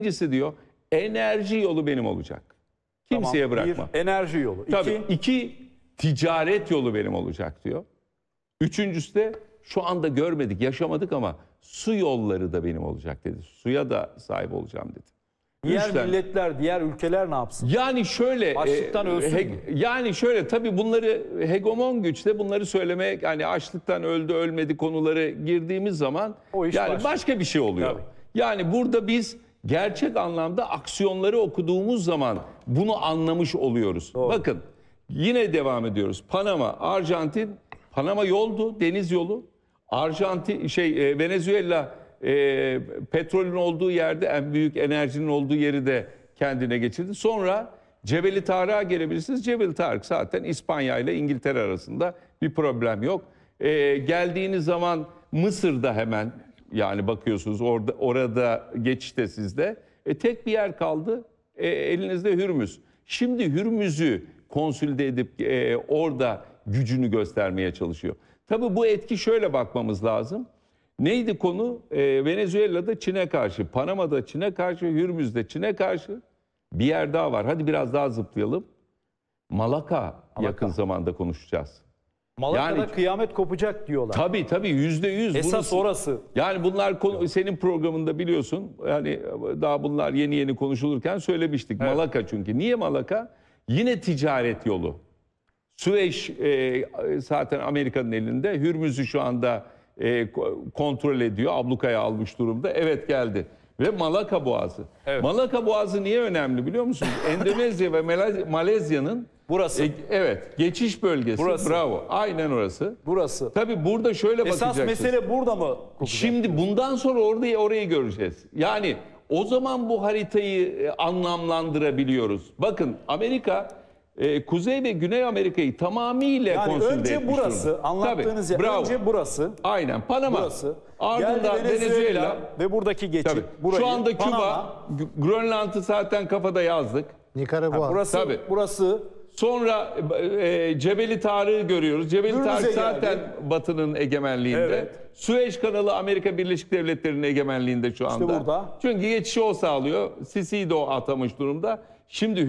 İkincisi diyor, enerji yolu benim olacak. Kimseye Tamam, bırakma. Bir, enerji yolu. Tabii, iki, ticaret yolu benim olacak diyor. Üçüncüsü de şu anda görmedik, yaşamadık ama su yolları da benim olacak dedi. Suya da sahip olacağım dedi. Diğer milletler, diğer ülkeler ne yapsın? Yani şöyle, Açlıktan ölsün mü? yani şöyle tabii bunları hegemon güçte bunları söylemek, yani açlıktan öldü ölmedi konuları girdiğimiz zaman yani başka bir şey oluyor. Tabii. Yani burada biz gerçek anlamda aksiyonları okuduğumuz zaman bunu anlamış oluyoruz. Doğru. Bakın yine devam ediyoruz. Panama, Arjantin, Panama yoldu, deniz yolu. Arjantin Venezuela petrolün olduğu yerde en büyük enerjinin olduğu yeri de kendine geçirdi. Sonra Cebeli Tarık'a gelebilirsiniz. Cebeli Tarık zaten İspanya ile İngiltere arasında bir problem yok. Geldiğiniz zaman Mısır'da hemen yani bakıyorsunuz orada geçişte sizde. Tek bir yer kaldı. Elinizde Hürmüz. Şimdi Hürmüz'ü konsolide edip orada gücünü göstermeye çalışıyor. Tabii bu etki şöyle bakmamız lazım. Neydi konu? Venezuela'da Çin'e karşı, Panama'da Çin'e karşı, Hürmüz'de Çin'e karşı bir yer daha var. Hadi biraz daha zıplayalım. Malaka. Yakın zamanda konuşacağız. Malaka'da yani, kıyamet kopacak diyorlar. Tabii %100. Esas orası. Yani bunlar senin programında biliyorsun. Yani daha bunlar yeni konuşulurken söylemiştik. Evet. Malaka çünkü. Niye Malaka? Yine ticaret yolu. Süveyş zaten Amerika'nın elinde. Hürmüz'ü şu anda kontrol ediyor. Ablukaya almış durumda. Evet geldi. Ve Malaka Boğazı. Evet. Malaka Boğazı niye önemli biliyor musunuz? Endonezya ve Malezya'nın burası. Evet. Geçiş bölgesi. Burası. Bravo. Aynen orası. Burası. Tabii burada şöyle bakacaksınız. Esas mesele burada mı kokacak? Şimdi bundan sonra orayı göreceğiz. Yani o zaman bu haritayı anlamlandırabiliyoruz. Bakın Amerika Kuzey ve Güney Amerika'yı tamamıyla konsolide etmiş önce burası durumda. anlattığınız Tabii, yer. bravo. Önce burası. Aynen Panama. Burası. Ardından Venezuela ve buradaki geçit. Tabii. Burayı, şu anda Panama. Küba, Grönland'ı zaten kafada yazdık. Nikaragua. Burası. Tabii. Burası. Sonra Cebeli Tarık'ı görüyoruz. Cebeli Tarık zaten Batı'nın egemenliğinde. Evet. Süveyş kanalı Amerika Birleşik Devletleri'nin egemenliğinde şu anda. İşte burada. Çünkü geçişi o sağlıyor. Sisi'yi de o atamış durumda. Şimdi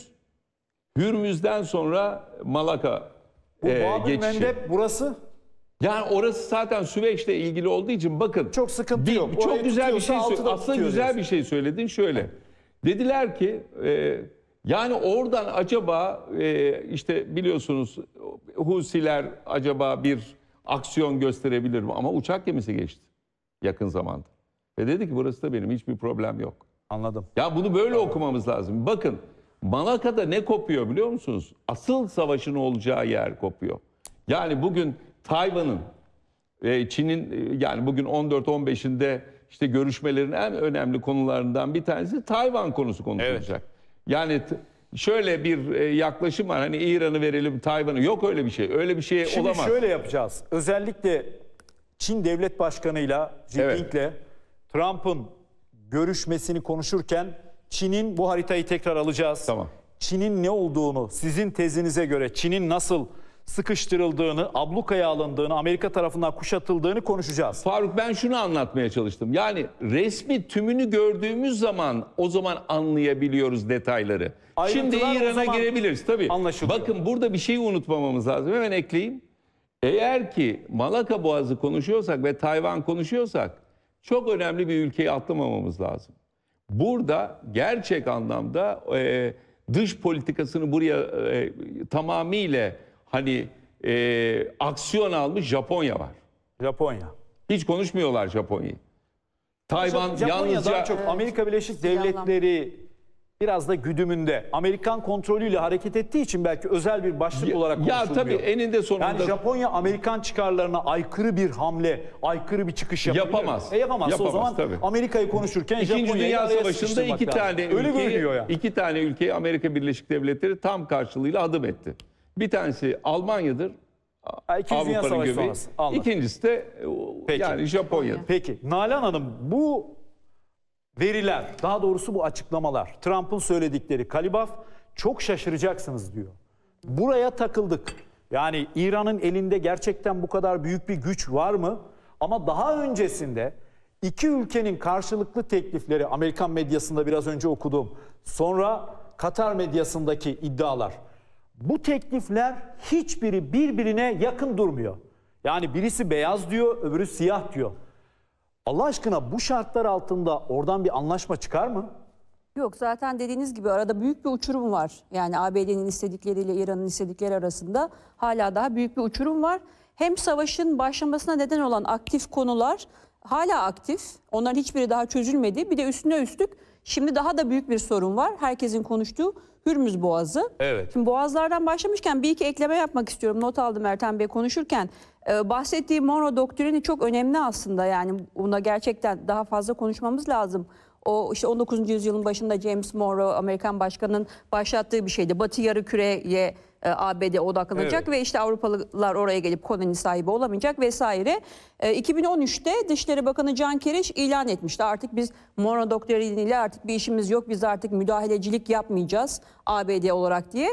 Hürmüz'den sonra Malaka Bab-ül geçişi. Mendeb burası. Yani orası zaten Süveyş'le ilgili olduğu için bakın. Çok sıkıntı yok. Çok güzel bir şey aslında güzel bir şey söyledin şöyle. Dediler ki yani oradan acaba işte biliyorsunuz Husiler acaba bir aksiyon gösterebilir mi? Ama uçak gemisi geçti yakın zamanda. Ve dedi ki burası da benim, hiçbir problem yok. Anladım. Ya bunu böyle okumamız lazım. Bakın Malaka'da ne kopuyor biliyor musunuz? Asıl savaşın olacağı yer kopuyor. Yani bugün Tayvan'ın Çin'in yani bugün 14-15'inde işte görüşmelerin en önemli konularından bir tanesi Tayvan konusu konuşulacak. Evet. Yani şöyle bir yaklaşım var. Hani İran'ı verelim, Tayvan'ı. Yok öyle bir şey. Öyle bir şey olamaz. Şimdi şöyle yapacağız. Özellikle Çin Devlet Başkanı'yla Jinping'le Trump'ın görüşmesini konuşurken Çin'in bu haritayı tekrar alacağız. Tamam. Çin'in ne olduğunu, sizin tezinize göre Çin'in nasıl sıkıştırıldığını, ablukaya alındığını, Amerika tarafından kuşatıldığını konuşacağız. Faruk, ben şunu anlatmaya çalıştım. Yani resmi tümünü gördüğümüz zaman o zaman anlayabiliyoruz detayları. Şimdi İran'a girebiliriz tabii. Bakın burada bir şeyi unutmamamız lazım. Hemen ekleyeyim. Eğer ki Malaka Boğazı konuşuyorsak ve Tayvan konuşuyorsak çok önemli bir ülkeyi atlamamamız lazım. Burada gerçek anlamda dış politikasını buraya tamamıyla hani aksiyon almış Japonya var. Japonya. Hiç konuşmuyorlar Japonya'yı. Tayvan yalnızca... daha çok Amerika Birleşik Devletleri biraz da güdümünde. Amerikan kontrolüyle hareket ettiği için belki özel bir başlık olarak konuşulmuyor. Ya tabii eninde sonunda... Yani Japonya Amerikan çıkarlarına aykırı bir hamle, aykırı bir çıkış yapabilir. Yapamaz. Yapamaz. O zaman Amerika'yı konuşurken İkinci Dünya Savaşı'nda iki tane ülkeyi Amerika Birleşik Devletleri tam karşılığıyla adım etti. Bir tanesi Almanya'dır. İkinci Dünya Savaşı sonrası. İkincisi de yani Japonya'dır. Peki Nalan Hanım, bu veriler, daha doğrusu bu açıklamalar, Trump'ın söyledikleri, Kalibaf çok şaşıracaksınız diyor. Buraya takıldık. Yani İran'ın elinde gerçekten bu kadar büyük bir güç var mı? Ama daha öncesinde İki ülkenin karşılıklı teklifleri, Amerikan medyasında biraz önce okudum. Sonra Katar medyasındaki iddialar. Bu teklifler hiçbiri birbirine yakın durmuyor. Yani birisi beyaz diyor, öbürü siyah diyor. Allah aşkına bu şartlar altında oradan bir anlaşma çıkar mı? Yok, zaten dediğiniz gibi arada büyük bir uçurum var. Yani ABD'nin istedikleriyle İran'ın istedikleri arasında hala daha büyük bir uçurum var. Hem savaşın başlamasına neden olan aktif konular hala aktif. Onların hiçbiri daha çözülmedi. Bir de üstüne üstlük şimdi daha da büyük bir sorun var. Herkesin konuştuğu Hürmüz Boğazı. Evet. Şimdi boğazlardan başlamışken bir iki ekleme yapmak istiyorum. Not aldım Ertem Bey konuşurken. Bahsettiği Monroe doktrini çok önemli aslında. Yani buna gerçekten daha fazla konuşmamız lazım. O işte 19. yüzyılın başında James Monroe Amerikan başkanının başlattığı bir şeydi. Batı Yarımküre'ye ABD odaklanacak ve işte Avrupalılar oraya gelip koloni sahibi olamayacak vesaire. 2013'te Dışişleri Bakanı John Kerry ilan etmişti. Artık biz Monroe doktriniyle artık bir işimiz yok. Biz artık müdahalecilik yapmayacağız ABD olarak diye.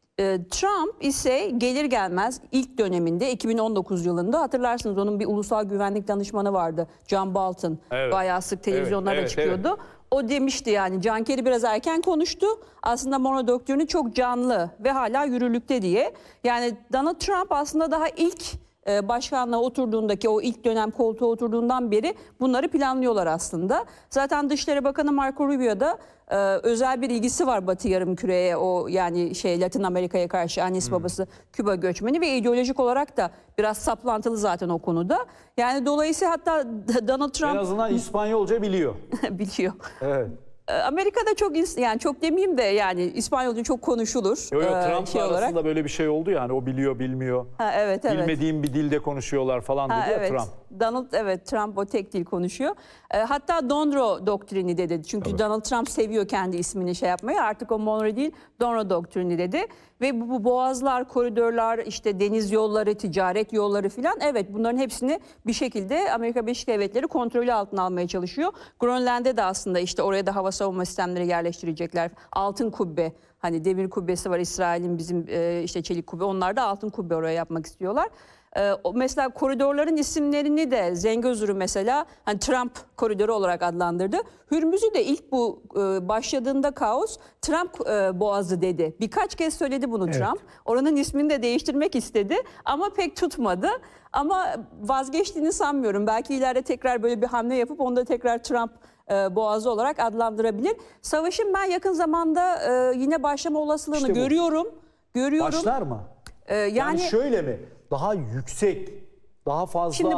Trump ise gelir gelmez ilk döneminde 2019 yılında hatırlarsınız onun bir ulusal güvenlik danışmanı vardı. John Bolton. Evet. Bayağı sık televizyonlarda Evet, çıkıyordu. evet. O demişti yani John Kerry biraz erken konuştu. Aslında Monroe doktrini çok canlı ve hala yürürlükte diye. Yani Donald Trump aslında daha ilk başkanlığa oturduğundaki o ilk dönem koltuğa oturduğundan beri bunları planlıyorlar aslında. Zaten Dışişleri Bakanı Marco Rubio da özel bir ilgisi var Batı Yarımküre'ye, o yani Latin Amerika'ya karşı, annesi babası Küba göçmeni ve ideolojik olarak da biraz saplantılı zaten o konuda. Yani dolayısıyla hatta Donald Trump En azından İspanyolca biliyor. biliyor. Evet. Amerika'da çok yani çok demeyeyim de yani İspanyolca çok konuşulur. Yo, Trump'la olarak. arasında böyle bir şey oldu yani, o biliyor bilmiyor. Ha, evet. Bilmediğim bir dilde konuşuyorlar falan dedi ya Evet. Trump. Trump o tek dil konuşuyor. Hatta Monroe doktrini de dedi. Çünkü Donald Trump seviyor kendi ismini yapmayı. Artık o Monroe değil, Monroe doktrini dedi. Ve bu boğazlar, koridorlar, işte deniz yolları, ticaret yolları filan, evet bunların hepsini bir şekilde Amerika Birleşik Devletleri kontrolü altına almaya çalışıyor. Grönland'de de aslında işte oraya da hava savunma sistemleri yerleştirecekler. Altın kubbe, hani demir kubbesi var İsrail'in, bizim işte çelik kubbe, onlar da altın kubbe oraya yapmak istiyorlar. Mesela koridorların isimlerini de Zengezur'u mesela hani Trump koridoru olarak adlandırdı. Hürmüz'ü de ilk bu başladığında kaos Trump boğazı dedi. Birkaç kez söyledi bunu Trump. Oranın ismini de değiştirmek istedi ama pek tutmadı. Ama vazgeçtiğini sanmıyorum. Belki ileride tekrar böyle bir hamle yapıp onu da tekrar Trump boğazı olarak adlandırabilir. Savaşın ben yakın zamanda yine başlama olasılığını İşte bu. görüyorum. Başlar mı? Yani şöyle mi? Daha yüksek, daha fazla Şimdi-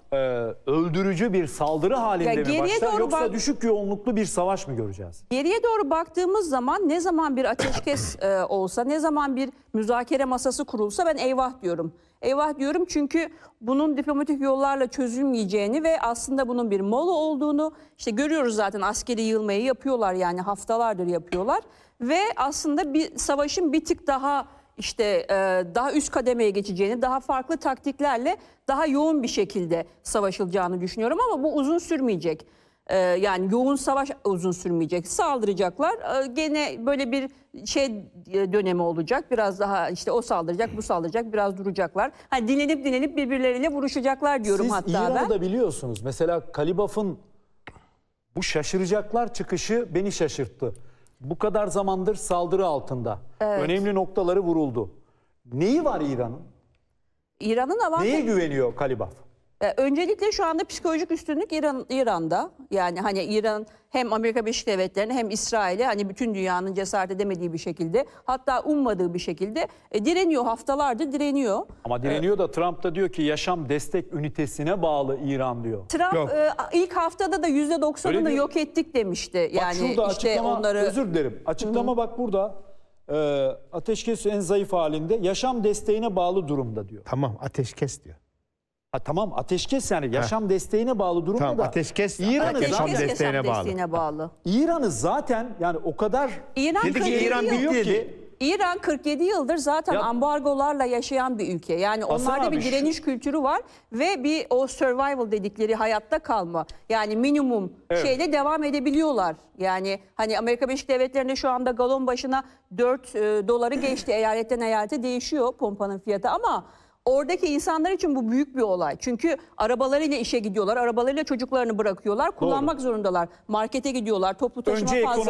öldürücü bir saldırı halinde Ya mi geriye başlar, doğru yoksa düşük yoğunluklu bir savaş mı göreceğiz? Geriye doğru baktığımız zaman ne zaman bir ateşkes olsa, ne zaman bir müzakere masası kurulsa ben eyvah diyorum. Eyvah diyorum çünkü bunun diplomatik yollarla çözülmeyeceğini ve aslında bunun bir mola olduğunu işte görüyoruz zaten, askeri yığılmayı yapıyorlar yani haftalardır yapıyorlar. Ve aslında bir savaşın bir tık daha işte daha üst kademeye geçeceğini, daha farklı taktiklerle daha yoğun bir şekilde savaşılacağını düşünüyorum ama bu uzun sürmeyecek. Yani yoğun savaş uzun sürmeyecek. Saldıracaklar. Gene böyle bir dönemi olacak. Biraz daha işte o saldıracak, bu saldıracak. Biraz duracaklar. Hani dinlenip birbirleriyle vuruşacaklar diyorum Siz hatta İran'ı ben. da biliyorsunuz. Mesela Kalibaf'ın bu şaşıracaklar çıkışı beni şaşırttı. Bu kadar zamandır saldırı altında. Önemli noktaları vuruldu. Neyi var İran'ın? İran'ın avantajı. Neye güveniyor Kalibaf? Öncelikle şu anda psikolojik üstünlük İran'da. Yani hani İran hem Amerika Birleşik Devletleri'ne hem İsrail'e hani bütün dünyanın cesaret edemediği bir şekilde, hatta ummadığı bir şekilde direniyor, haftalardır direniyor. Ama direniyor da Trump da diyor ki yaşam destek ünitesine bağlı İran diyor. Trump ilk haftada da %90'ını Öyle diyor. yok ettik demişti. Bak Yani şurada işte açıklama, onları özür dilerim. Açıklama bak burada. Ateşkes en zayıf halinde, yaşam desteğine bağlı durumda diyor. Tamam, ateşkes diyor. Tamam, ateşkes yani yaşam desteğine bağlı durumda Tamam, da. ateşkes İran'ı yaşam Ateşkes desteğine bağlı. desteğine bağlı. İran'ı zaten yani o kadar İran Dedi ki 47 İran yıl- bitti yok dedi. ki. İran 47 yıldır zaten Ya- ambargolarla yaşayan bir ülke. Yani Hasan onlarda abi, bir direniş kültürü var ve bir o survival dedikleri hayatta kalma. Yani minimum şeyle devam edebiliyorlar. Yani hani Amerika Birleşik Devletleri'nde şu anda galon başına 4 doları geçti. Eyaletten eyalete değişiyor pompanın fiyatı ama Oradaki insanlar için bu büyük bir olay. Çünkü arabalarıyla işe gidiyorlar, arabalarıyla çocuklarını bırakıyorlar, kullanmak zorundalar. Markete gidiyorlar, toplu taşıma Önce fazla